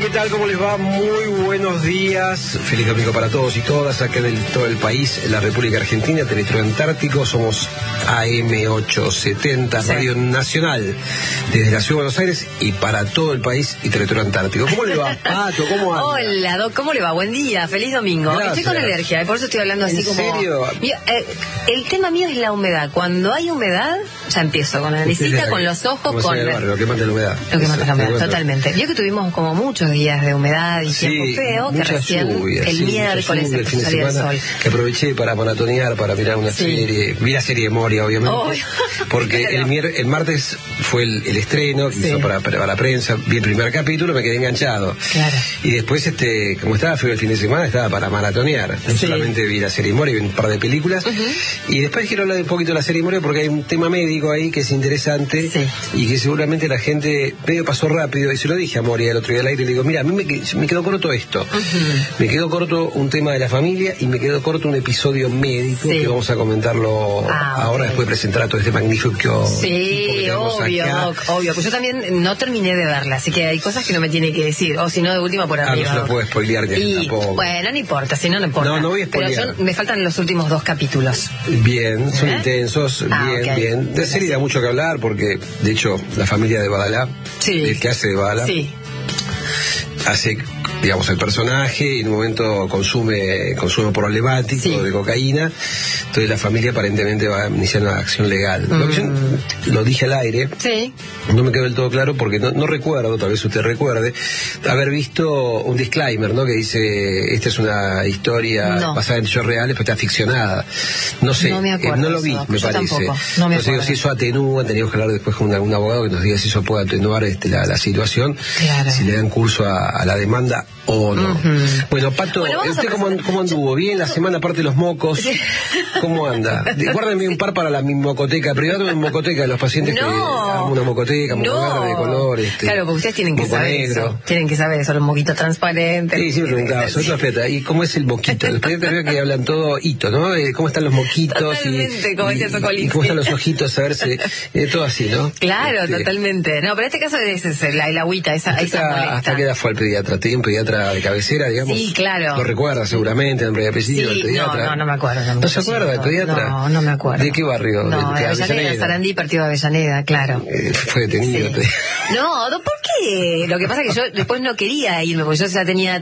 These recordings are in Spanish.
¿qué tal? ¿Cómo les va? Muy buenos días. Feliz domingo para todos y todas acá en todo el país, en la República Argentina, Teletro Antártico. Somos AM870, sí. Radio Nacional, desde la Ciudad de Buenos Aires y para todo el país y Teletro Antártico. ¿Cómo le va, Pato? ¿Cómo anda? Hola, Doc, ¿cómo le va? Buen día, feliz domingo. Gracias. Estoy con alergia, por eso estoy hablando así como... ¿En serio? El tema mío es la humedad. Cuando hay humedad, ya empiezo con la naricita, con los ojos, con... Lo que mata la humedad. Lo que mata la humedad, totalmente. Vio que tuvimos como muchos días de humedad y tiempo feo, que recién lluvia, el miércoles empezó a salir el sol. Que aproveché para maratonear, para mirar una serie. Vi la serie de Moria, obviamente. Porque el martes fue el estreno que hizo para la prensa. Vi el primer capítulo, me quedé enganchado. Claro. Y después, como estaba feo el fin de semana, estaba para maratonear. No solamente vi la serie de Moria, vi un par de películas. Y después quiero hablar un poquito de la serie de Moria porque hay un tema médico ahí que es interesante y que seguramente la gente medio pasó rápido. Y se lo dije a Moria el otro día al aire, le digo, mira, a mí me quedó corto esto. Me quedó corto un tema de la familia y me quedó corto un episodio médico que vamos a comentarlo ahora, después de presentar a todo este magnífico. Sí, obvio. Pues yo también no terminé de verla, así que hay cosas que no me tiene que decir. O si no, de última por arriba. No se lo puedo spoilear tampoco. Bueno, no importa, si no importa. No voy a spoilear. Pero me faltan los últimos 2 capítulos. Bien, son intensos, bien. De serie da mucho que hablar porque, de hecho, la familia de Badalá, el que hace de Badalá, hace, digamos, el personaje y en un momento consume problemático de cocaína. Entonces la familia aparentemente va a iniciar una acción legal. Lo que yo lo dije al aire, no me quedó del todo claro porque no recuerdo, tal vez usted recuerde, haber visto un disclaimer, ¿no? Que dice, esta es una historia basada en hechos reales, pero está ficcionada. No sé, no lo vi, me parece. Entonces digo, si eso atenúa, teníamos que hablar después con algún abogado que nos diga si eso puede atenuar la situación, si le dan curso a la demanda o no. Bueno, Pato, ¿usted cómo anduvo? ¿Bien la semana, aparte de los mocos? ¿Cómo anda? Guárdeme un par para mi mocoteca privada, una mocoteca de los pacientes que hagan una mocoteca, moco verde de color. Claro, porque ustedes tienen que saber eso. Tienen que saber eso, los moquitos transparentes. Sí, me preguntaba, ¿y cómo es el moquito? Los pacientes veo que hablan todo hito, ¿no? ¿Cómo están los moquitos? Totalmente, como decía Socolini. ¿Y cómo están los ojitos? A ver si... todo así, ¿no? Claro, totalmente. No, pero en este caso es el agüita, esa ¿Hasta qué edad fue el pediatra? ¿Tenía un pediatra de cabecera, digamos? Sí, claro. Lo recuerda seguramente, nombre y apellido del pediatra. No me acuerdo. ¿No se acuerda del pediatra? No me acuerdo. ¿De qué barrio? No, de Avellaneda, Sarandí, partido de Avellaneda, claro. Fue detenido. No, ¿por qué? Lo que pasa es que yo después no quería irme, porque yo ya tenía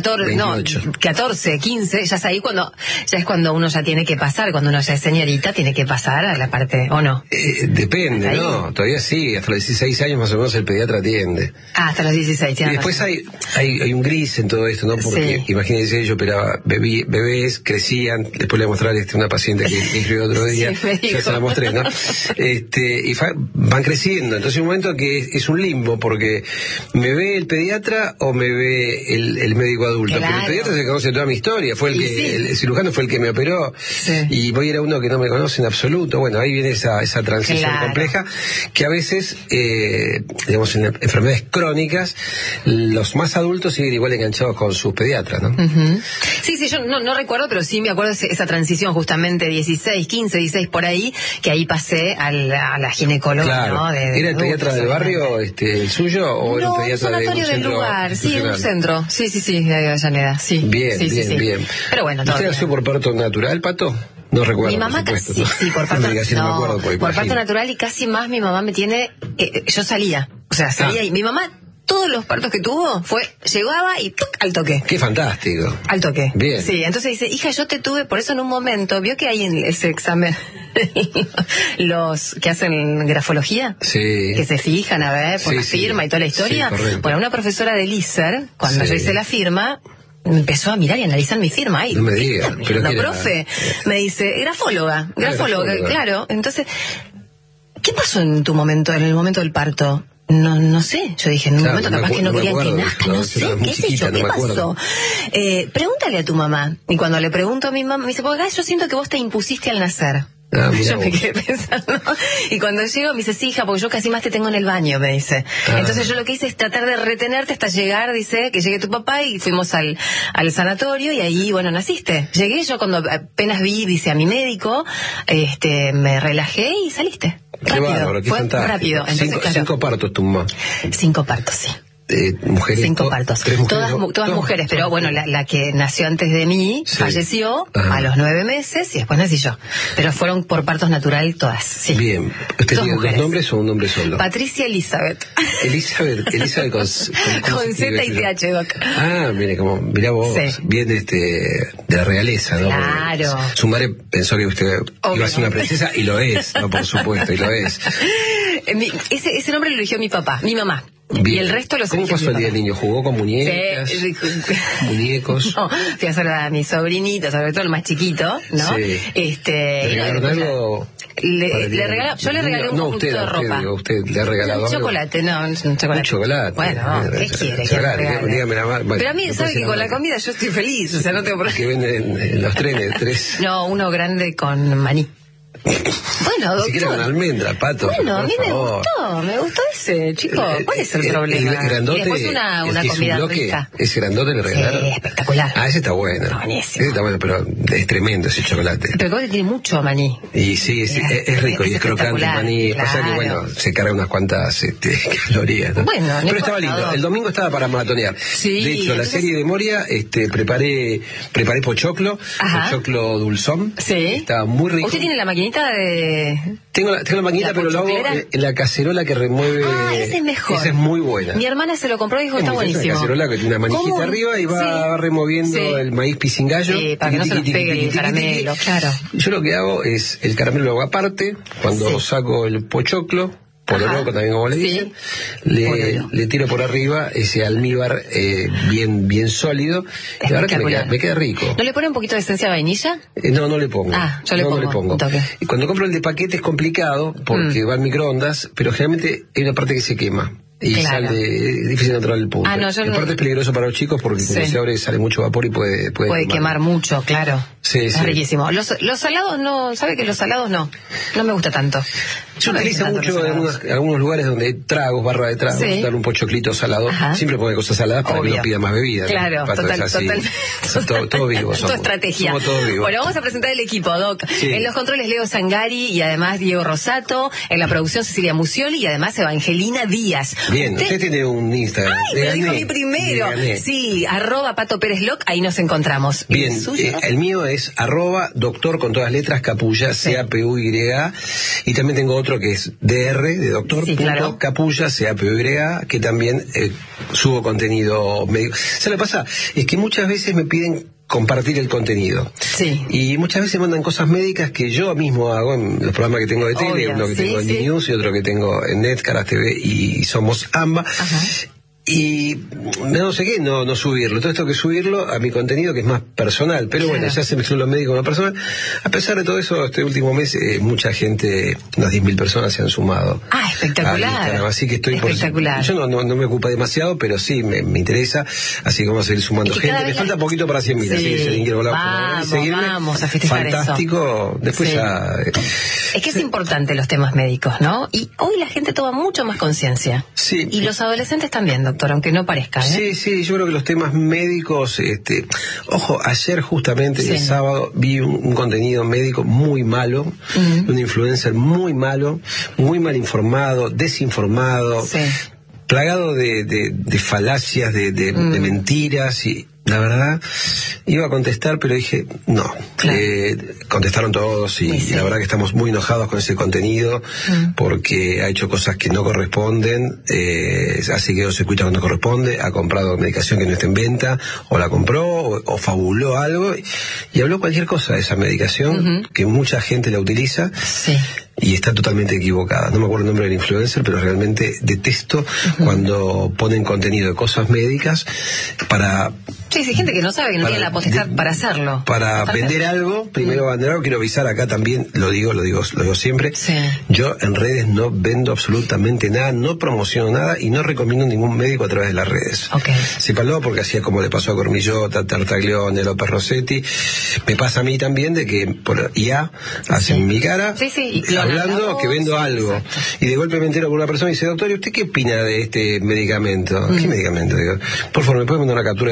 14, 15, ya es cuando uno ya tiene que pasar, cuando uno ya es señorita, tiene que pasar a la parte, ¿o no? Depende, ¿no? Todavía sí, hasta los 16 años más o menos el pediatra atiende. Hasta los 16, y después hay un gris en todo esto, ¿no? Porque imagínense, yo operaba bebés, crecían, después le voy a mostrar una paciente que escribió otro día, ya se la mostré, ¿no? Y van creciendo, entonces hay un momento que es un limbo, porque me ve el pediatra o me ve el médico adulto, pero el pediatra se conoce toda mi historia, el cirujano fue el que me operó, y voy a ir a uno que no me conoce en absoluto. Bueno, ahí viene esa transición compleja, que a veces, digamos, en enfermedades crónicas, los más adultos siguen igual enganchados con sus pediatras, ¿no? Sí, yo no recuerdo, pero sí me acuerdo de esa transición justamente 16, 15, 16 por ahí, que ahí pasé a la ginecóloga, ¿no? ¿Era el pediatra del barrio, el suyo, o era un pediatra de un sanatorio del lugar? Sí, un centro. Sí, de Avellaneda, sí. Bien. Pero bueno, todo ¿Usted nació por parto natural, Pato? No recuerdo. Mi mamá casi, por parto natural, y casi más mi mamá me tiene... yo salía y mi mamá... Todos los partos que tuvo llegaba y ¡tuc! Al toque. ¡Qué fantástico! Al toque. Bien. Sí, entonces dice, hija, yo te tuve, por eso en un momento, vio que hay en ese examen los que hacen grafología, que se fijan a ver por la firma y toda la historia. Bueno, una profesora de ISER, cuando yo hice la firma, me empezó a mirar y analizar mi firma. No me diga. Profe, me dice, grafóloga, claro. Entonces, ¿qué pasó en el momento del parto? No sé, yo dije, en un momento capaz que no querían que nazca, no sé, qué sé yo, qué pasó. Pregúntale a tu mamá. Y cuando le pregunto a mi mamá, me dice, porque yo siento que vos te impusiste al nacer. Yo me quedé pensando. Y cuando llego me dice, sí, hija, porque yo casi más te tengo en el baño, me dice. Entonces yo lo que hice es tratar de retenerte hasta llegar, dice, que llegue tu papá, y fuimos al sanatorio, y ahí, bueno, naciste. Llegué, yo cuando apenas vi, dice, a mi médico, me relajé y saliste. Qué bárbaro, qué fantástico. Rápido. Entonces, 5 partos tu mamá. 5 partos, sí. mujeres. 5 partos. 3 mujeres. Todas mujeres, pero bueno, la que nació antes de mí falleció a los 9 meses y después nací yo. Pero fueron por partos natural todas, sí. Bien. ¿Usted tiene 2 nombres o un nombre solo? Patricia Elizabeth. Elizabeth con Z y TH, Doc. Mire, mirá vos, bien de la realeza, ¿no? Claro. Su madre pensó que usted iba a ser una princesa y lo es, ¿no? Por supuesto, y lo es. Ese nombre lo eligió mi papá, mi mamá. Bien. Y el resto lo ¿Cómo pasó el día del niño? ¿Jugó con muñecas? Sí. ¿Muñecos? No, fui a saludar a mi sobrinito, sobre todo el más chiquito, ¿no? Sí. ¿Le regalaron algo? Yo le regalé un conjunto de ropa. ¿Usted le ha regalado algo? Chocolate, un chocolate. Un chocolate. Bueno, ¿qué quiere que le regale? Dígame la más. Pero a mí, ¿sabe que con la comida yo estoy feliz? O sea, no tengo problema. Que venden en los trenes, 3. No, uno grande con maní. Bueno, doctor. Si quiere con almendra, Pato. Bueno, a mí me gustó ese, chico. ¿Cuál es el problema? El grandote, y después una comida rica. ¿Ese grandote le regalaron? Sí, espectacular. Ese está bueno. Buenísimo. Ese está bueno, pero es tremendo ese chocolate. Pero el chocolate tiene mucho maní. Y sí, es rico y es crocante el maní. Claro. Pasa que, bueno, se carga unas cuantas calorías, ¿no? Bueno, pero estaba lindo. El domingo estaba para maratonear. Sí, de hecho, la serie de Moria, preparé pochoclo, pochoclo dulzón. Sí. Estaba muy rico. ¿Usted tiene la maquinita de...? Tengo la maquinita, pero lo hago en la cacerola que remueve. Esa es mejor. Esa es muy buena. Mi hermana se lo compró y dijo, está buenísimo. Una cacerola que tiene una manijita arriba y va removiendo el maíz pisingallo. Sí, para que no se nos pegue el caramelo, claro. Yo lo que hago es, el caramelo lo hago aparte, cuando saco el pochoclo, poloroco también como le dicen, le tiro por arriba ese almíbar bien sólido, y la verdad que me queda rico. ¿No le pone un poquito de esencia de vainilla? No le pongo. Yo le pongo. No le pongo. Y cuando compro el de paquete es complicado porque va al microondas, pero generalmente hay una parte que se quema. Y sale, es difícil encontrar el punto. No, aparte es peligroso para los chicos porque como se abre sale mucho vapor y puede quemar mucho, claro. Es riquísimo. Los salados no, ¿sabe que los salados no me gusta tanto? Yo utilizo mucho en algunos lugares donde hay tragos, barra de tragos, dar un pochoclito salado. Siempre pone cosas saladas para que no pida más bebida. Claro, ¿no? totalmente. Todo vivo. Somos estrategia. Somos todos vivos. Bueno, vamos a presentar el equipo, Doc. En los controles Leo Sangari y además Diego Rosato. En la producción Cecilia Musioli y además Evangelina Díaz. Bien, usted tiene un Instagram. Lo dijo mi primero. Sí, @Pato Pérez Loc, ahí nos encontramos. Bien, el mío es @doctor con todas letras Capulla, CAPUYA, y también tengo otro que es DR de doctor, Capulla, CAPUYA, que también subo contenido medio. ¿Sabes lo que pasa? Es que muchas veces me piden compartir el contenido. Sí. Y muchas veces mandan cosas médicas que yo mismo hago en los programas que tengo de tele, uno que tengo en D-News y otro que tengo en Net, Caras TV y Somos AMBA. Y no sé qué, no subirlo. Todo esto que subirlo a mi contenido que es más personal. Pero bueno, ya se mezcló lo médico con lo personal. A pesar de todo eso, este último mes mucha gente, unas 10.000 personas se han sumado. Espectacular. Así que estoy espectacular. Yo no me ocupa demasiado, pero sí me interesa. Así que vamos a seguir sumando gente. Me falta poquito para 100.000. Así que si alguien quiere volar por seguirme, vamos a festejar fantástico. Eso. Después ya... Es que es importante los temas médicos, ¿no? Y hoy la gente toma mucho más conciencia. Sí. Y los adolescentes también, doctor, aunque no parezca, ¿eh? Sí, yo creo que los temas médicos, ojo, ayer justamente el sábado vi un contenido médico muy malo, un influencer muy malo, muy mal informado, desinformado, plagado de falacias, de mentiras, y la verdad iba a contestar, pero dije no. Contestaron todos y la verdad que estamos muy enojados con ese contenido porque ha hecho cosas que no corresponden, ha seguido circuitos que no corresponde, ha comprado medicación que no está en venta, o la compró o fabuló algo y habló cualquier cosa de esa medicación que mucha gente la utiliza. Y está totalmente equivocada. No me acuerdo el nombre del influencer, pero realmente detesto cuando ponen contenido de cosas médicas para... Sí, gente que no sabe, que no tiene la potestad para hacerlo. Para vender algo, primero vender algo, quiero avisar acá también, lo digo siempre, yo en redes no vendo absolutamente nada, no promociono nada y no recomiendo ningún médico a través de las redes. Sépanlo porque así es como le pasó a Cormillota, Tartaglione, López Rossetti, me pasa a mí también de que por IA hacen mi cara, y hablando que vendo algo, y de golpe me entero con una persona y dice, doctor, ¿y usted qué opina de este medicamento? ¿Qué medicamento? Digo, por favor, ¿me puede mandar una captura de pantalla y todo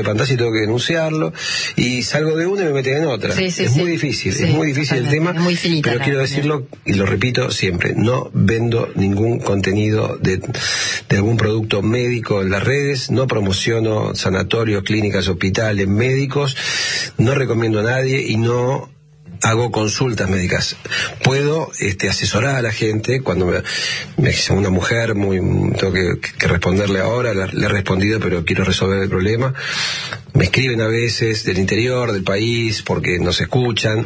tengo que denunciarlo, y salgo de una y me meten en otra. Es muy difícil el tema, pero quiero decirlo, y lo repito siempre, no vendo ningún contenido de algún producto médico en las redes, no promociono sanatorios, clínicas, hospitales, médicos, no recomiendo a nadie y no hago consultas médicas. Puedo asesorar a la gente cuando me dice una mujer, tengo que responderle ahora, le he respondido, pero quiero resolver el problema. Me escriben a veces del interior del país porque nos escuchan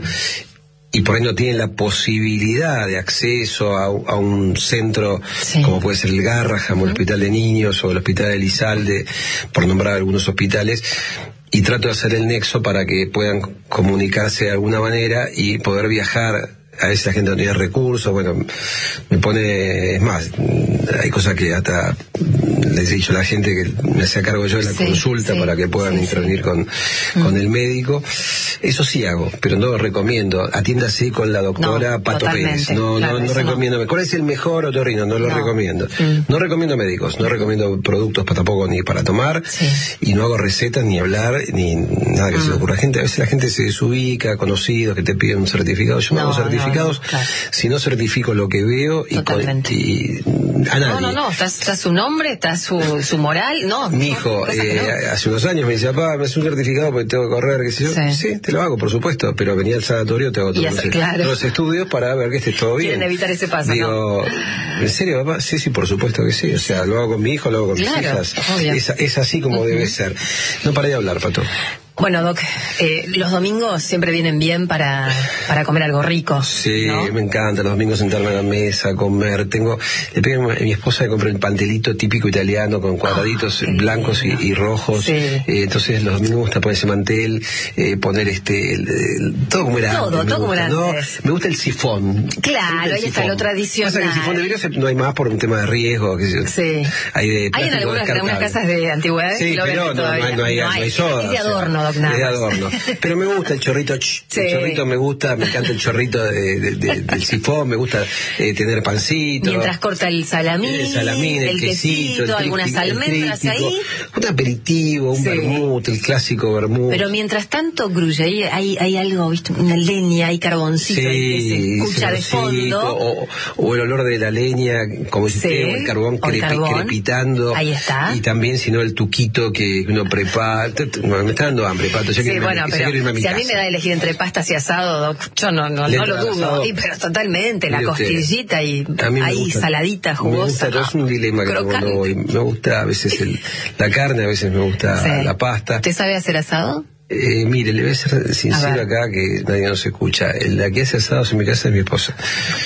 y por ahí no tienen la posibilidad de acceso a un centro como puede ser el Garraham o el Hospital de Niños o el Hospital de Elizalde, por nombrar algunos hospitales. Y trato de hacer el nexo para que puedan comunicarse de alguna manera y poder viajar. A veces la gente no tiene recursos, bueno, me pone, es más, hay cosas que hasta les he dicho a la gente que me hacía cargo yo de la consulta para que puedan intervenir con el médico. Eso sí hago, pero no lo recomiendo. Atiéndase con la doctora Pato Pérez. No recomiendo. ¿Cuál es el mejor otorrino? No lo recomiendo. No recomiendo médicos, no recomiendo productos tampoco ni para tomar, y no hago recetas, ni hablar, ni nada que se le ocurra. A veces la gente se desubica, conocidos que te piden un certificado. Yo no hago certificados, si no certifico lo que veo y a nadie. No, está su nombre, está su moral, Mi hijo, hace unos años me dice, papá, me hace un certificado porque tengo que correr, qué sé yo. Sí, te lo hago, por supuesto, pero venía al sanatorio, te hago todos los estudios para ver que esté todo bien. Quieren evitar ese paso, digo, ¿en serio, papá? Sí, por supuesto que sí. O sea, lo hago con mi hijo, lo hago con mis hijas. Es así como debe ser. No paré de hablar, Pato. Bueno, Doc, los domingos siempre vienen bien para comer algo rico. Sí, ¿no? Me encanta los domingos sentarme a la mesa, comer. Le pido a mi esposa que compre el pastelito típico italiano con cuadraditos blancos y rojos. Entonces los domingos me gusta poner ese mantel, poner todo como era antes. Todo como era antes. Me gusta el sifón. Claro, ahí está lo tradicional. Pasa que el sifón de vidrio no hay más por un tema de riesgo. Hay en algunas casas de antigüedades. Sí, pero no hay soda. Es de adorno. Es de adorno. Pero me gusta el chorrito. El chorrito me encanta el chorrito del sifón, me gusta tener pancito. Mientras corta el salamín, el quesito, algunas almendras ahí. Un aperitivo, un vermut, el clásico vermut. Pero mientras tanto, Grulle, hay algo, ¿viste? Una leña, hay carboncito que se escucha de fondo. O el olor de la leña, como si o el carbón crepitando. Ahí está. Y también, si no, el tuquito que uno prepara. Me está dando hambre, Pato. Pero si a mí me da a elegir entre pastas y asado, Doc, yo no lo dudo. Pero totalmente, la costillita y ahí saladita, jugosa. Es un dilema que tengo cuando voy. Me gusta a veces la carne, a veces me gusta la pasta. ¿Te sabe hacer asado? Mire, le voy a ser sincero acá, que nadie nos escucha. La que hace asados en mi casa es mi esposa.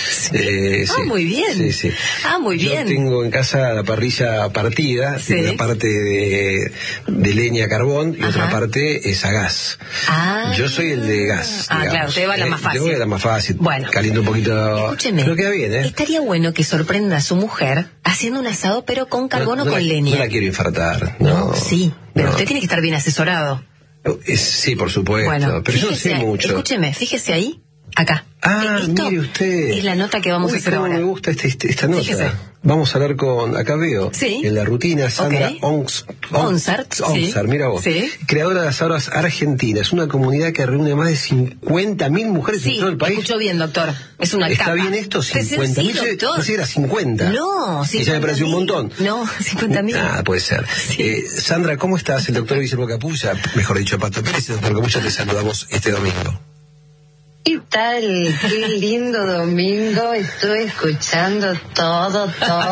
Muy bien. Sí. Muy bien. Yo tengo en casa la parrilla partida, una parte de leña, carbón, y otra parte es a gas. Yo soy el de gas. Claro, usted va a la más fácil. Yo voy a la más fácil. Bueno, caliento un poquito. Escúcheme. Pero queda bien, Estaría bueno que sorprenda a su mujer haciendo un asado, pero con carbón o con leña. No la quiero infartar. Sí, pero usted tiene que estar bien asesorado. Sí, por supuesto, pero yo no sé mucho. Escúcheme, fíjese ahí, acá. Mire usted. Es la nota que vamos a hacer ahora. Me gusta esta nota. Fíjese. Vamos a hablar acá veo, en la rutina, Sandra Onsart, mira vos, creadora de asados argentinas, una comunidad que reúne más de 50.000 mujeres en todo el país. Escuchó bien, doctor, es una ¿Está bien esto? 50.000, no sé, era 50. No, 50.000. Y ya me pareció un montón. No, 50.000. Nada, puede ser. Sandra, ¿cómo estás? El doctor Guillermo Capulla, mejor dicho, Pato Pérez, doctor Capulla, te saludamos este domingo. ¿Qué tal? Qué lindo domingo, estoy escuchando todo.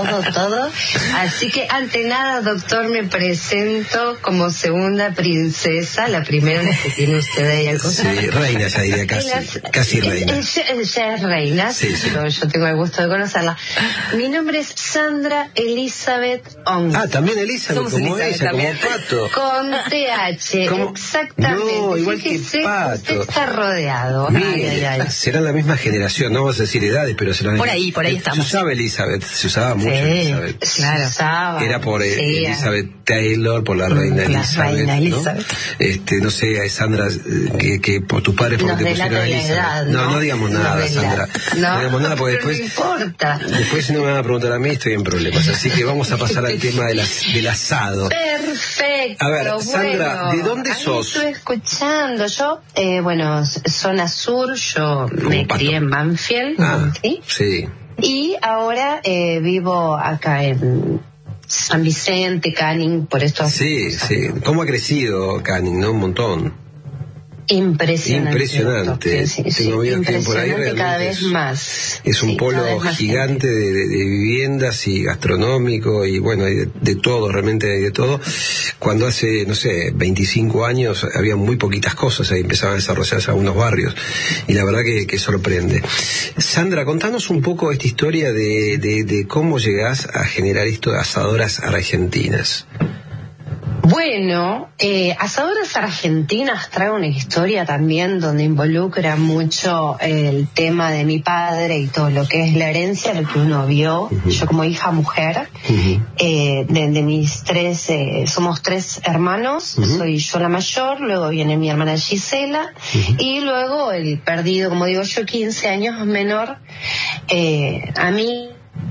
Así que, ante nada, doctor, me presento como segunda princesa, la primera que tiene usted ahí al costado. Sí, reina, ya diría casi reina. Ella es reina, pero yo tengo el gusto de conocerla. Mi nombre es Sandra Elizabeth Onsart. También Elizabeth, como ella, como Pato. Con TH, exactamente. No, igual que Pato. Usted está rodeado. serán la misma generación, no vamos a decir edades, pero serán... Por ahí estamos. Se usaba Elizabeth, se usaba mucho Elizabeth. Claro. Era por Elizabeth Taylor, por la reina Elizabeth. ¿No? No sé, Sandra, que por tus padres porque te pusieron Elizabeth. No digamos nada, Sandra. No digamos nada porque después... No importa. Después si no me van a preguntar a mí, estoy en problemas. Así que vamos a pasar al tema del asado. Perfecto. A ver, Sandra, ¿de dónde sos? Estoy escuchando. Yo, zona sur, yo me crié en Banfield. Sí. Y ahora vivo acá en San Vicente, Canning, por esto. Sí. ¿Cómo ha crecido Canning, no? Un montón. Impresionante. Tengo amigos que por ahí cada vez más. Es un polo gigante de viviendas y gastronómico y bueno, hay de todo, realmente hay de todo. Cuando hace, 25 años había muy poquitas cosas, ahí empezaban a desarrollarse algunos barrios y la verdad que sorprende. Sandra, contanos un poco esta historia de cómo llegás a generar esto de asadoras argentinas. Bueno, Asadoras Argentinas trae una historia también donde involucra mucho el tema de mi padre y todo lo que es la herencia, lo que uno vio. Yo como hija mujer, de mis tres, somos 3 hermanos, soy yo la mayor, luego viene mi hermana Gisela, y luego el perdido, como digo yo, 15 años menor, a mí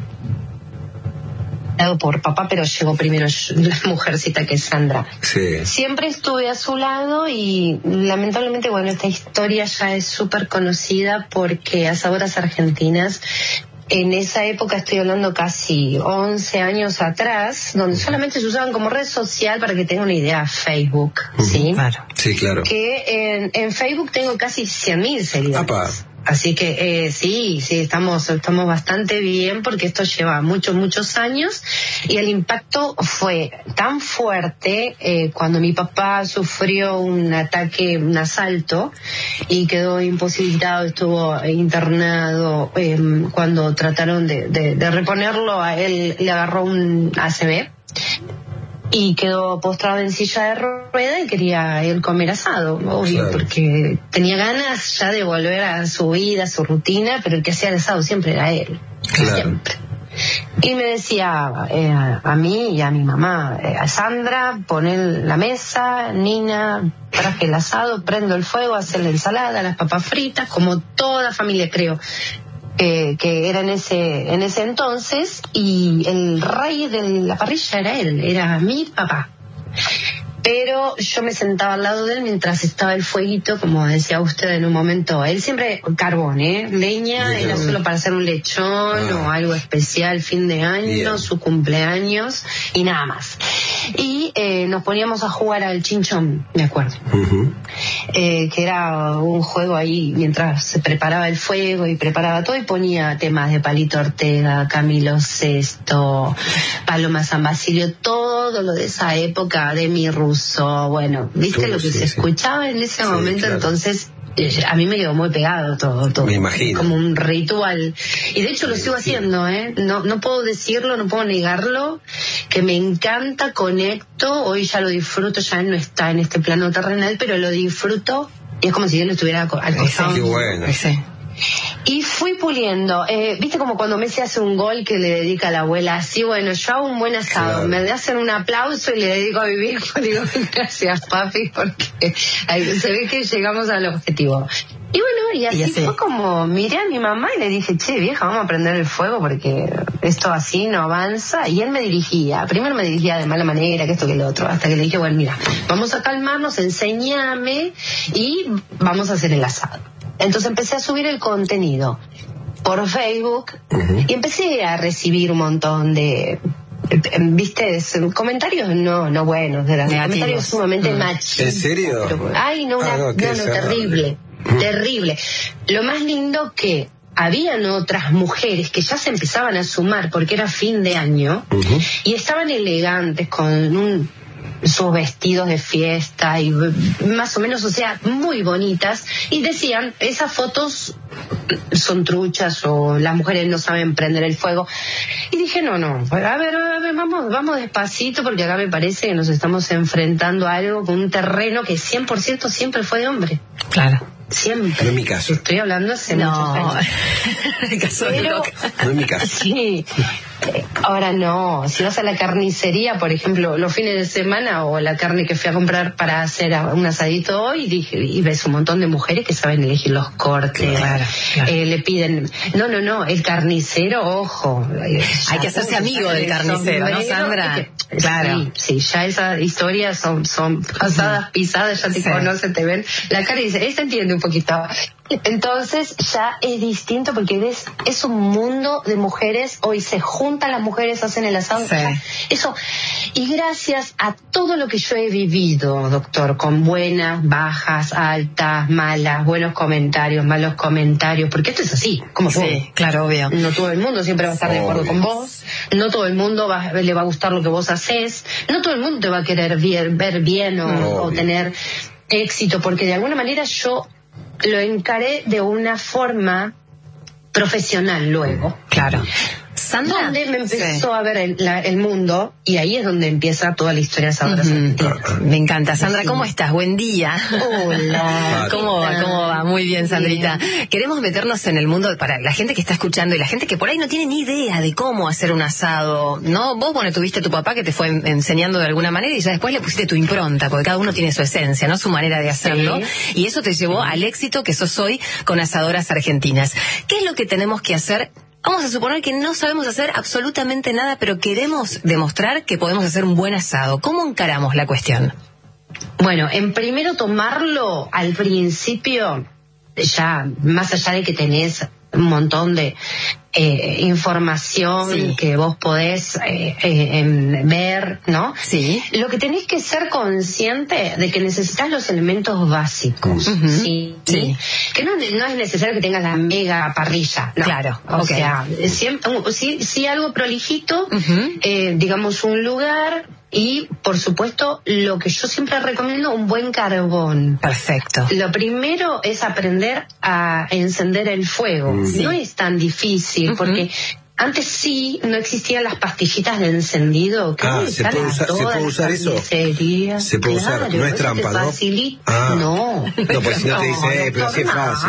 por papá, pero llegó primero la mujercita que es Sandra. Sí. Siempre estuve a su lado y lamentablemente, esta historia ya es súper conocida porque Asadoras Argentinas, en esa época, estoy hablando casi 11 años atrás, donde solamente se usaban como red social, para que tengan una idea, Facebook, ¿sí? Claro. Sí, claro. Que en Facebook tengo casi 100.000 seguidores. ¡Apa! Así que sí, estamos bastante bien porque esto lleva muchos años y el impacto fue tan fuerte cuando mi papá sufrió un asalto y quedó imposibilitado, estuvo internado. Cuando trataron de reponerlo, a él le agarró un ACV y quedó postrado en silla de rueda y quería él comer asado, obvio, claro, porque tenía ganas ya de volver a su vida, a su rutina, pero el que hacía el asado siempre era él, claro, siempre. Y me decía a mí y a mi mamá, a Sandra, poner la mesa, Nina, traje el asado, prendo el fuego, hacer la ensalada, las papas fritas, como toda familia, creo. Que era en ese entonces, y el rey de la parrilla era mi papá. Pero yo me sentaba al lado de él mientras estaba el fueguito, como decía usted en un momento. Él siempre carbón, leña, bien, era solo para hacer un lechón o algo especial, fin de año, bien, su cumpleaños y nada más. Y nos poníamos a jugar al chinchón, me acuerdo. Que era un juego ahí mientras se preparaba el fuego y preparaba todo, y ponía temas de Palito Ortega, Camilo Sesto, Paloma San Basilio, todo lo de esa época, de mi ruso. Bueno, ¿viste todo lo que se escuchaba en ese momento? Claro. Entonces, a mí me quedó muy pegado todo. Me imagino. Como un ritual. Y de hecho lo sigo haciendo, No puedo decirlo, no puedo negarlo, que me encanta, conecto. Hoy ya lo disfruto, ya no está en este plano terrenal, pero lo disfruto y es como si yo lo estuviera al costado. Qué bueno. Sí. Y fui puliendo, viste como cuando Messi hace un gol que le dedica a la abuela, así, bueno, yo hago un buen asado, claro, me hacen un aplauso y le dedico a vivir, digo, gracias papi, porque se ve que llegamos al objetivo. Y bueno, y así fue como miré a mi mamá y le dije, che vieja, vamos a prender el fuego porque esto así no avanza. Y él primero me dirigía de mala manera, que esto que lo otro, hasta que le dije, bueno, mira, vamos a calmarnos, enséñame y vamos a hacer el asado. Entonces empecé a subir el contenido por Facebook y empecé a recibir un montón de, viste, comentarios no buenos, de los comentarios sumamente machistas. ¿En serio? Pero, terrible, terrible. Lo más lindo que habían otras mujeres que ya se empezaban a sumar porque era fin de año y estaban elegantes con sus vestidos de fiesta y más o menos, o sea, muy bonitas, y decían, esas fotos son truchas o las mujeres no saben prender el fuego. Y dije, no, a ver, vamos despacito, porque acá me parece que nos estamos enfrentando a algo con un terreno que 100% siempre fue de hombre. Claro. siempre. No es mi caso. Estoy hablando hace muchos años. El caso pero, no es mi caso. Sí. Ahora no, si vas a la carnicería, por ejemplo, los fines de semana o la carne que fui a comprar para hacer un asadito hoy, y ves un montón de mujeres que saben elegir los cortes, claro. Le piden, no, el carnicero, ojo. Hay que hacerse amigo del carnicero, ¿no, Sandra? Claro. Sí, ya esas historias son pasadas, pisadas, ya te conocen, te ven la cara y dicen, esta entiende un poquito. Entonces ya es distinto porque ves, es un mundo de mujeres, hoy se juntan las mujeres, hacen el asado, eso, y gracias a todo lo que yo he vivido, doctor, con buenas, bajas, altas, malas, buenos comentarios, malos comentarios, porque esto es así, como todo. Sí, claro, obvio. No todo el mundo siempre va a estar de acuerdo con vos, no todo el mundo le va a gustar lo que vos haces, no todo el mundo te va a querer ver bien o tener éxito, porque de alguna manera yo lo encaré de una forma profesional luego. Claro. Sandra, donde me empezó a ver el mundo, y ahí es donde empieza toda la historia de Sandra. Me encanta. Sandra, ¿cómo estás? Buen día. Hola. ¿Cómo va? Muy bien, Sandrita. Bien. Queremos meternos en el mundo para la gente que está escuchando y la gente que por ahí no tiene ni idea de cómo hacer un asado, ¿no? Vos, tuviste a tu papá que te fue enseñando de alguna manera y ya después le pusiste tu impronta, porque cada uno tiene su esencia, ¿no? Su manera de hacerlo. Sí. Y eso te llevó al éxito que sos hoy con Asadoras Argentinas. ¿Qué es lo que tenemos que hacer? Vamos a suponer que no sabemos hacer absolutamente nada, pero queremos demostrar que podemos hacer un buen asado. ¿Cómo encaramos la cuestión? Bueno, en primero tomarlo al principio, ya más allá de que tenés un montón de información que vos podés ver, ¿no? Sí. Lo que tenés que ser consciente de que necesitas los elementos básicos, ¿sí? Que no es necesario que tengas la mega parrilla, ¿no? Claro, o sea, sí algo prolijito, digamos un lugar. Y, por supuesto, lo que yo siempre recomiendo, un buen carbón. Perfecto. Lo primero es aprender a encender el fuego. No es tan difícil, porque antes no existían las pastillitas de encendido. ¿Se puede usar eso? Se puede usar, no es trampa, ¿no? No. No, pues si no te dice, pero sí es fácil.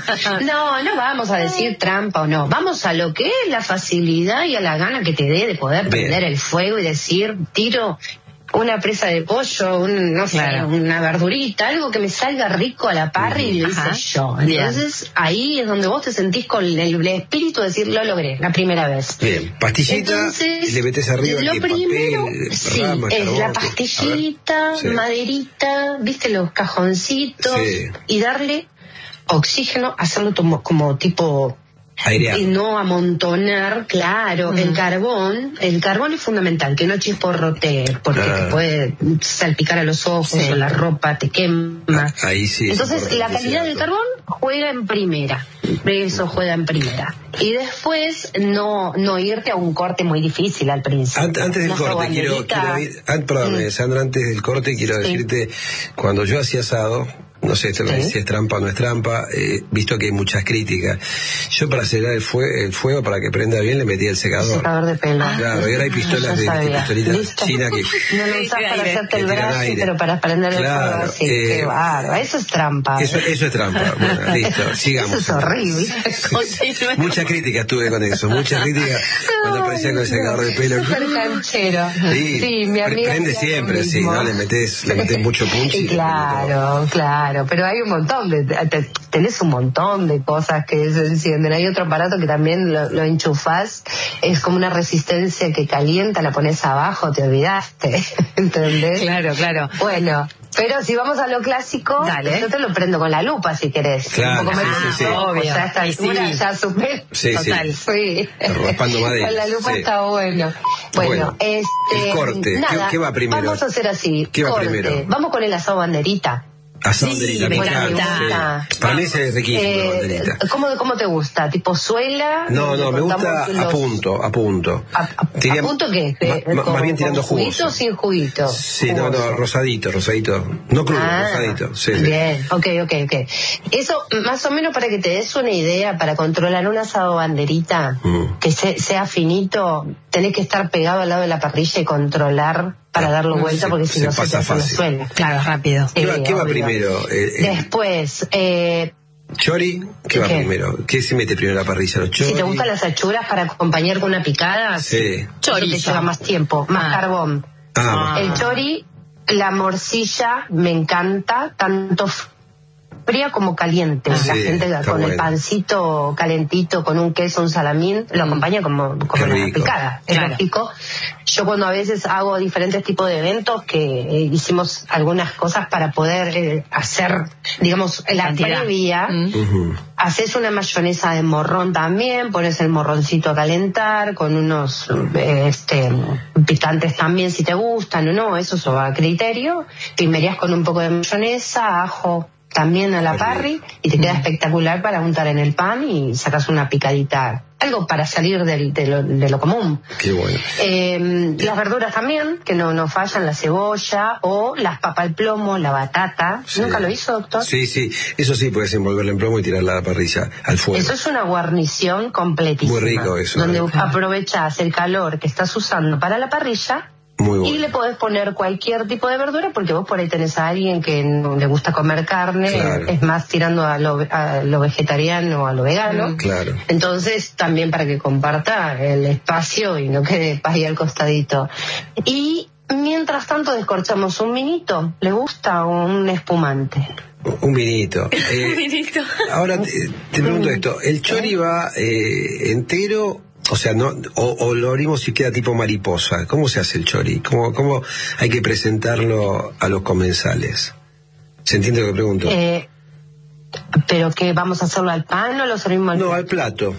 No vamos a decir trampa o no. Vamos a lo que es la facilidad y a la gana que te dé de poder prender el fuego y decir, tiro una presa de pollo, una verdurita, algo que me salga rico a la parrilla y lo hice yo. Entonces ahí es donde vos te sentís con el espíritu de decir, lo logré, la primera vez. Bien, pastillita. Entonces, y le metés arriba lo primero, rama, es carbón, la pastillita, maderita, viste los cajoncitos, y darle oxígeno, hacerlo como tipo airear. Y no amontonar, claro, el carbón es fundamental, que no chisporrotee, porque te puede salpicar a los ojos o la ropa te quema. Ahí sí. Entonces la calidad del carbón juega en primera, eso juega en primera. Y después no irte a un corte muy difícil al principio. Antes del corte quiero perdóname, Sandra, antes del corte quiero decirte, cuando yo hacía asado, no sé si es trampa o no es trampa, visto que hay muchas críticas. Yo para acelerar el fuego, para que prenda bien, le metía el secador. Secador de pelo. Claro, y ahora hay pistolas pistolitas chinas que... No lo usás para hacerte el brazo, pero para prender el fuego así. Qué bárbaro. Eso es trampa. Eso es trampa. Bueno, listo, sigamos. Eso es horrible. Muchas críticas tuve con eso, muchas críticas cuando aparecía con el secador de pelo. Súper canchero. Sí, mi amiga. Prende siempre, sí, ¿no? Le metés mucho punch. Claro, pero hay un montón tenés un montón de cosas que se encienden. Hay otro aparato que también lo enchufás, es como una resistencia que calienta, la pones abajo, te olvidaste, ¿entendés? Claro. Bueno, pero si vamos a lo clásico, yo te lo prendo con la lupa si querés. Claro, un poco más obvio. Ya a esta altura ya supé. Total. Sí. Raspando madera. Con la lupa está bueno. Bueno, el corte, nada, ¿qué va primero? Vamos a hacer así. ¿Qué va primero? Vamos con el asado banderita. Banderita, me encanta. Para mí es riquísimo la banderita. ¿Cómo te gusta? ¿Tipo suela? No, me gusta a punto. ¿A punto qué? Más bien tirando jugos. ¿Juguito o sin juguito? Sí, no, rosadito. No crudo, rosadito. Sí, bien, ok. Eso, más o menos para que te des una idea, para controlar un asado banderita, que sea finito, tenés que estar pegado al lado de la parrilla y controlar para darlo vuelta, porque si no se pasa te suele. Claro, rápido. ¿Qué va primero? Después, ¿chori? ¿Qué va primero? ¿Qué se mete primero en la parrilla? ¿Los chori? Si te gustan las achuras para acompañar con una picada, chori te lleva más tiempo, más carbón. El chori, la morcilla me encanta, tanto fría como caliente. La gente con el pancito calentito, con un queso, un salamín, lo acompaña como una picada. Es lógico. Yo cuando a veces hago diferentes tipos de eventos, que hicimos algunas cosas para poder hacer, digamos, la previa, haces una mayonesa de morrón también, pones el morroncito a calentar, con unos picantes también si te gustan o no, eso va a criterio. Primerías con un poco de mayonesa, ajo también a la parry, y te queda espectacular para untar en el pan y sacas una picadita, algo para salir de lo común. Qué bueno. Las verduras también, que no fallan, la cebolla o las papas al plomo, la batata. ¿Nunca lo hizo, doctor? Sí, eso sí, puedes envolverla en plomo y tirarla a la parrilla, al fuego. Eso es una guarnición completísima. Muy rico eso. Donde aprovechás el calor que estás usando para la parrilla. Muy bueno. Y le podés poner cualquier tipo de verdura, porque vos por ahí tenés a alguien que no le gusta comer carne, es más tirando a lo vegetariano o a lo vegano. Claro. Entonces también para que comparta el espacio y no quede ahí al costadito. Y mientras tanto descorchamos un vinito, ¿le gusta o un espumante? Un vinito. Un vinito. Ahora te pregunto esto, ¿el chori va entero? O sea, no, o lo abrimos y queda tipo mariposa. ¿Cómo se hace el chori? ¿Cómo hay que presentarlo a los comensales? ¿Se entiende lo que pregunto? ¿Pero qué, vamos a hacerlo al pan o lo servimos al plato? No, al plato.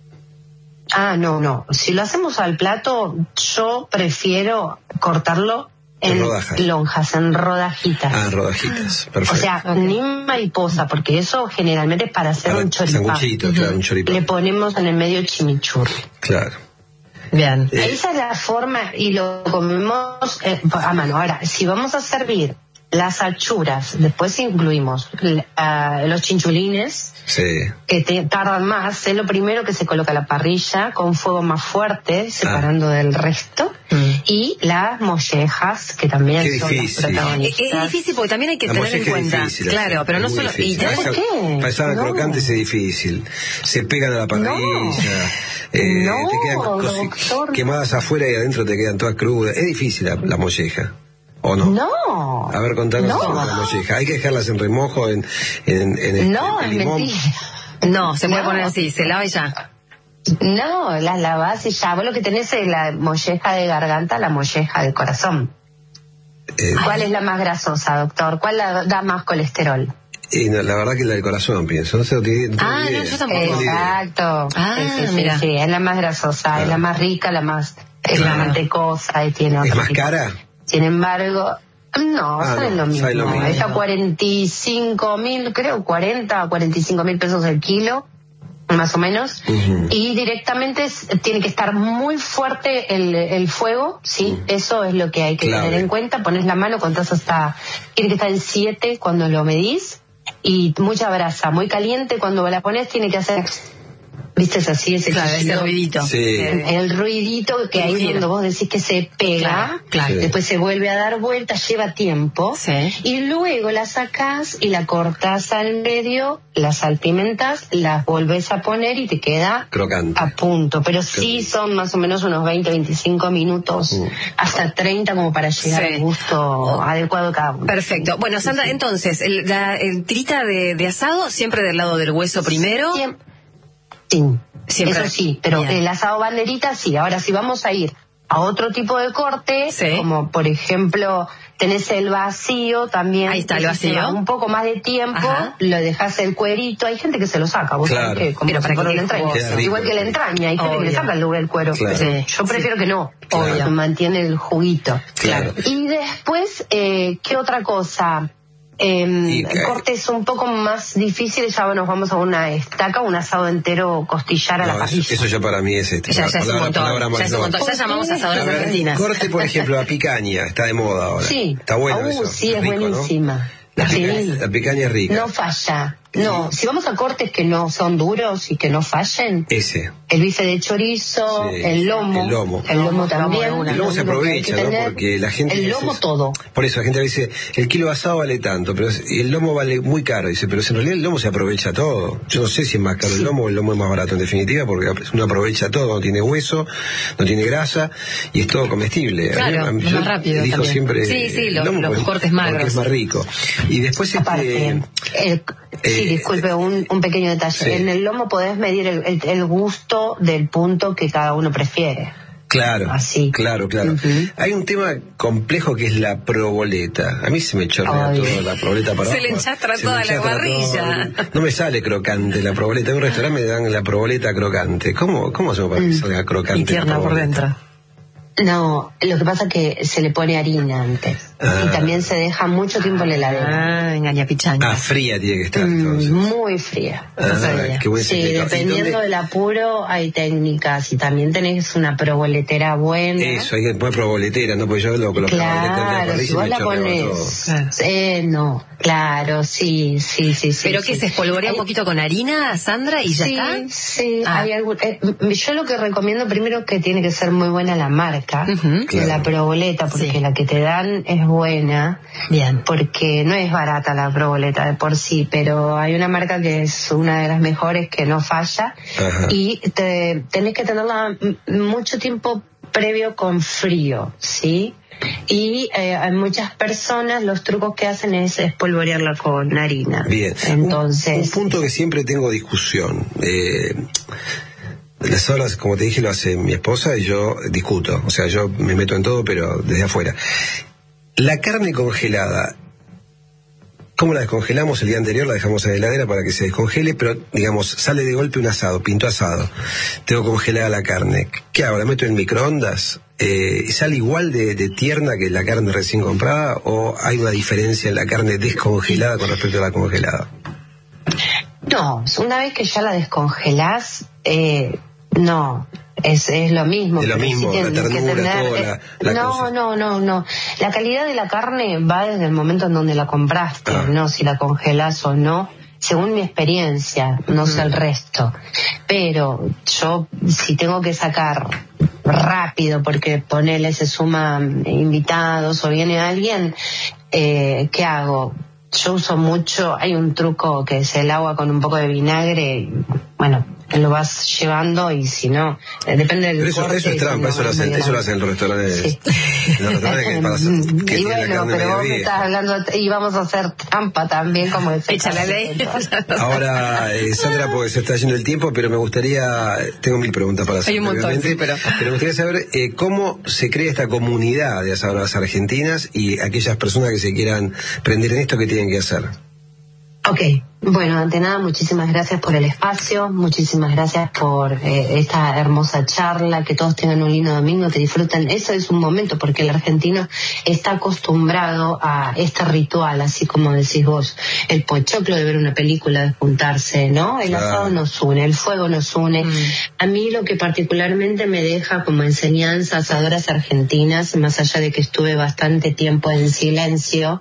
No. Si lo hacemos al plato, yo prefiero cortarlo en lonjas, en rodajitas. En rodajitas, perfecto. O sea, ni mariposa, porque eso generalmente es para hacer un choripán. Sanguchito, claro, un choripán. Le ponemos en el medio chimichurri. Claro. Bien. Esa es la forma, y lo comemos a mano. Ahora, si vamos a servir las achuras, después incluimos los chinchulines, que tardan más. Es lo primero que se coloca a la parrilla con fuego más fuerte, separando del resto. Y las mollejas, que también son las protagonistas. Es difícil porque también hay que tener en cuenta. Difícil, claro, pero no solo. ¿Y por qué? Para estar crocantes es difícil. Se pegan a la parrilla. Te quedan quemadas afuera y adentro te quedan todas crudas. Es difícil la molleja. ¿O no? No. A ver, contanos sobre la molleja. Hay que dejarlas en remojo, en limón. Mentira. No, se puede poner así, se lava y ya. No, las lavas y ya. Vos lo que tenés es la molleja de garganta, la molleja del corazón. ¿Cuál es la más grasosa, doctor? ¿Cuál da más colesterol? La verdad que la del corazón, pienso. No sé, no, yo tampoco. Exacto. Mira. Sí, es la más grasosa, es la más rica, la más mantecosa y tiene ¿Es más cara? Sin embargo, sale lo mismo. Está 45.000, creo, 45.000 pesos el kilo, más o menos. Y directamente tiene que estar muy fuerte el fuego, ¿sí? Eso es lo que hay que tener en cuenta. Pones la mano, contás tiene que estar en 7 cuando lo medís, y mucha brasa, muy caliente cuando la pones, tiene que hacer... ¿Viste? Es así, ese ruidito. Sí. El ruidito que ahí es donde vos decís que se pega, después se vuelve a dar vuelta, lleva tiempo, y luego la sacás y la cortás al medio, la salpimentás, las volvés a poner y te queda crocante, a punto. Pero sí son más o menos unos 20-25 minutos, hasta 30, como para llegar al gusto adecuado cada uno. Perfecto. Bueno, Sandra, entonces, el tirita de asado, siempre del lado del hueso primero. Sí, siempre. Eso sí, pero el asado banderita sí. Ahora, si vamos a ir a otro tipo de corte, como por ejemplo tenés el vacío también. Ahí está el vacío. Un poco más de tiempo, lo dejás el cuerito. Hay gente que se lo saca, vos sabés que como para la entraña. Igual que la entraña, hay gente que le saca el cuero. Yo prefiero que no. Mantiene el juguito. Y después, ¿qué otra cosa? Cortes un poco más difíciles, ya nos vamos a una estaca, un asado entero costillar a la parrilla. Eso ya para mí es ya es un montón. Ya llamamos asadores argentinas. Corte, por ejemplo, la picaña, está de moda ahora. Sí. Está bueno eso. Sí, es rico, buenísima. ¿No? La picaña es rica. No falla. No, si vamos a cortes que no son duros y que no fallen. El bife de chorizo, el lomo también. El lomo se aprovecha, ¿no? Porque la gente... El lomo todo. Por eso la gente dice, el kilo de asado vale tanto, pero el lomo vale muy caro. Dice, pero en realidad el lomo se aprovecha todo. Yo no sé si es más caro el lomo o el lomo es más barato en definitiva, porque uno aprovecha todo, no tiene hueso, no tiene grasa y es todo comestible. Claro, es más rápido digo también. Siempre, los cortes magros. Porque es más rico. Y después aparte, disculpe, un pequeño detalle. Sí. En el lomo podés medir el gusto del punto que cada uno prefiere. Claro, así. Claro. Uh-huh. Hay un tema complejo que es la proboleta. A mí se me chorrea toda la proboleta para abajo. Se le enchastra toda la barrilla. No me sale crocante la proboleta. En un restaurante me dan la proboleta crocante. ¿Cómo hacemos para que salga crocante? Y tierna por dentro. No, lo que pasa es que se le pone harina antes. Y también se deja mucho tiempo en la heladera. Engaña pichanga. Fría tiene que estar, entonces. Muy fría. Qué buen secreto. Dependiendo del apuro hay técnicas. Y también tenés una proboletera buena. Eso, hay que poner proboletera, ¿no? Porque yo lo claro, si vos la pones... no, claro, sí. ¿Pero qué se espolvorea un poquito con harina, Sandra, y ya está? Sí, hay algún... yo lo que recomiendo primero que tiene que ser muy buena la marca. La proboleta, porque la que te dan es buena. Bien. Porque no es barata la proboleta de por sí, pero hay una marca que es una de las mejores que no falla. Ajá. Y tenés que tenerla mucho tiempo previo con frío, ¿sí? Y hay muchas personas, los trucos que hacen es espolvorearla con harina. Bien. Entonces, un punto que siempre tengo discusión. Las horas, como te dije, lo hace mi esposa y yo discuto. O sea, yo me meto en todo, pero desde afuera. La carne congelada, ¿cómo la descongelamos? El día anterior la dejamos en la heladera para que se descongele, pero, digamos, sale de golpe un asado, pinto asado. Tengo congelada la carne. ¿Qué hago? ¿La meto en microondas? ¿Sale igual de tierna que la carne recién comprada? ¿O hay una diferencia en la carne descongelada con respecto a la congelada? No, una vez que ya la descongelás, no, es lo mismo. Es lo mismo, la ternura, No. La calidad de la carne va desde el momento en donde la compraste, no si la congelás o no. Según mi experiencia, no sé el resto. Pero yo, si tengo que sacar rápido, porque ponele, se suman invitados o viene alguien, ¿qué hago? Yo uso mucho, hay un truco que es el agua con un poco de vinagre, bueno, lo vas llevando y si no, depende del corte. Eso es trampa, eso lo hacen en los restaurantes. Sí. Los restaurantes para hacer, y bueno, pero vos me estás hablando, y vamos a hacer trampa también, como decía. Echa la ley. Ahora, Sandra, porque se está yendo el tiempo, pero me gustaría, tengo 1000 preguntas para hacer. Hay un montón, pero me gustaría saber cómo se crea esta comunidad de asadoras argentinas y aquellas personas que se quieran prender en esto, ¿qué tienen que hacer? Ok, bueno, ante nada, muchísimas gracias por el espacio, muchísimas gracias por esta hermosa charla, que todos tengan un lindo domingo, que disfruten. Eso es un momento, porque el argentino está acostumbrado a este ritual, así como decís vos, el pochoclo de ver una película, de juntarse, ¿no? El asado nos une, el fuego nos une. A mí lo que particularmente me deja como enseñanza asadoras argentinas, más allá de que estuve bastante tiempo en silencio,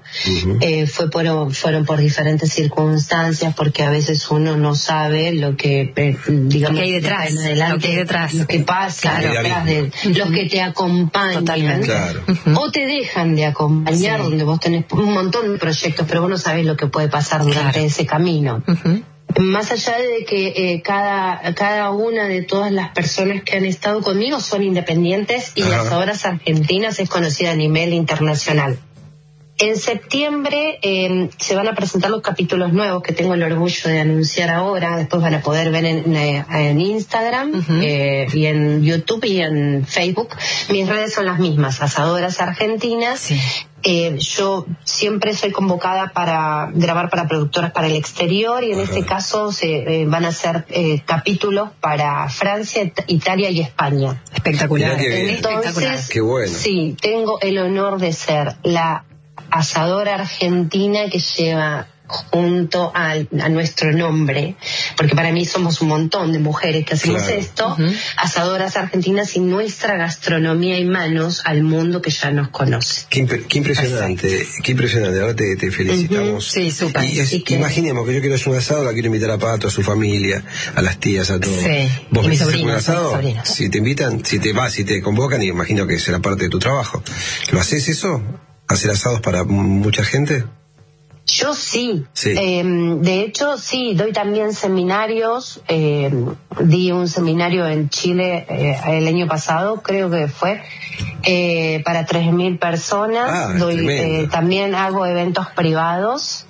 fueron por diferentes circunstancias, porque a veces uno no sabe lo que, digamos, lo que hay detrás, lo que pasa, detrás de los que te acompañan. Totalmente. Claro. O te dejan de acompañar, donde vos tenés un montón de proyectos, pero vos no sabés lo que puede pasar durante ese camino. Más allá de que cada una de todas las personas que han estado conmigo son independientes y las asadoras argentinas es conocida a nivel internacional. En septiembre se van a presentar los capítulos nuevos que tengo el orgullo de anunciar ahora. Después van a poder ver en Instagram y en YouTube y en Facebook. Mis redes son las mismas, Asadoras Argentinas. Sí. Yo siempre soy convocada para grabar para productoras para el exterior y en este caso se van a hacer capítulos para Francia, Italia y España. Espectacular. Entonces, qué bueno. Sí, tengo el honor de ser la asadora argentina que lleva junto a nuestro nombre, porque para mí somos un montón de mujeres que hacemos esto, Asadoras Argentinas, y nuestra gastronomía y manos al mundo que ya nos conoce. Qué impresionante, qué impresionante. Ahora te felicitamos. Sí, súper. Imaginemos que yo quiero hacer un asado, la quiero invitar a Pato, a su familia, a las tías, a todos. Sí. ¿Vos y mis hacer un sobrinos, asado? Si te invitan, si te convocan, y imagino que será parte de tu trabajo. ¿Lo haces eso? ¿Hacer asados para mucha gente? Yo sí. De hecho, sí, doy también seminarios. Di un seminario en Chile el año pasado, creo que fue, para 3.000 personas. También hago eventos privados.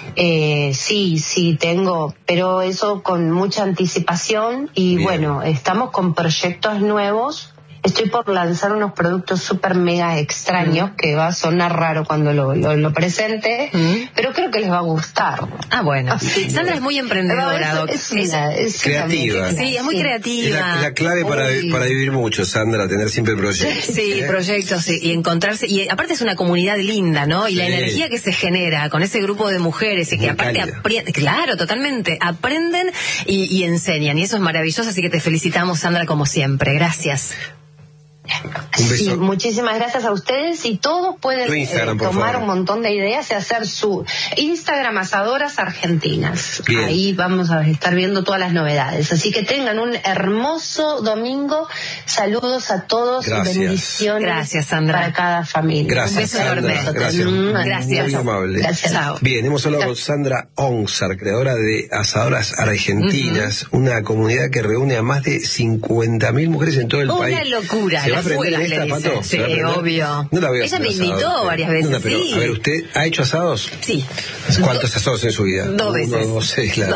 Sí, tengo, pero eso con mucha anticipación. Y bueno, estamos con proyectos nuevos. Estoy por lanzar unos productos súper mega extraños que va a sonar raro cuando lo presente, pero creo que les va a gustar. Ah, bueno. Sandra es muy emprendedora, es creativa. Sí, es muy creativa. Es la clave para vivir mucho, Sandra, tener siempre proyectos. Sí, proyectos, y encontrarse. Y aparte es una comunidad linda, ¿no? Y la energía que se genera con ese grupo de mujeres y que aparte aprenden, claro, totalmente, aprenden y enseñan. Y eso es maravilloso, así que te felicitamos, Sandra, como siempre. Gracias. Sí, muchísimas gracias a ustedes, y todos pueden tomar un montón de ideas y hacer su Instagram, Asadoras Argentinas. Bien. Ahí vamos a estar viendo todas las novedades, así que tengan un hermoso domingo. Saludos a todos. Gracias. Bendiciones. Gracias, Sandra, para cada familia. Gracias, un beso enorme. Gracias. Muy amable. Gracias. Bien, hemos hablado con Sandra Onsar, creadora de Asadoras Argentinas, una comunidad que reúne a más de 50.000 mujeres en todo el país. Una locura. ¿Se va a aprender esta, Pato? Sí, obvio. No la voy a Ella me invitó varias veces. Pero, a ver, ¿usted ha hecho asados? Sí. ¿Cuántos asados en su vida? 2 veces. No sé, claro.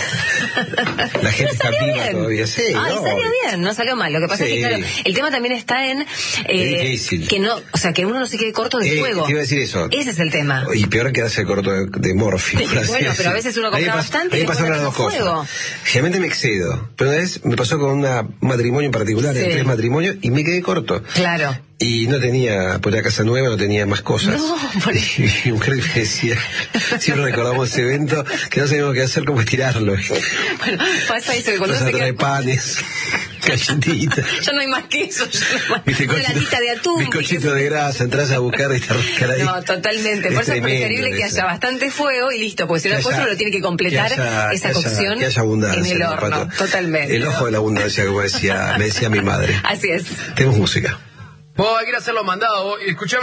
2. La gente está viva todavía. Sí, salió bien, no salió mal. Lo que pasa es que, claro, el tema también está en que no, o sea, que uno no se quede corto de fuego. Te iba a decir eso. Ese es el tema. Y peor quedarse corto de morfio. Bueno, pero a veces uno compra bastante y me pasan las dos cosas. Generalmente me excedo. Pero una vez me pasó con un matrimonio en particular, en 3 matrimonios, y me quedé corto. Claro. Y no tenía, por la casa nueva no tenía más cosas. No, y mi mujer me decía, siempre recordamos ese evento, que no sabíamos qué hacer, cómo estirarlo. Bueno, pasa eso, que cuando se trae panes, galletitas. Ya no hay más queso, una latita de atún. Bizcochito de grasa, entras a buscar y te arrancar ahí. No, totalmente. Por eso es preferible que haya bastante fuego y listo, porque si no el pollo lo tiene que completar esa cocción que haya abundancia, en el horno. Totalmente. El ojo de la abundancia, como me decía mi madre. Así es. Tenemos música. Vos hay que ir a hacer los mandados. Escuchame.